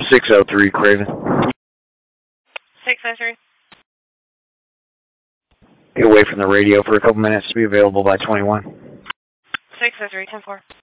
603 Craven. 603. Get away from the radio for a couple minutes to be available by 21. 603, 10-4.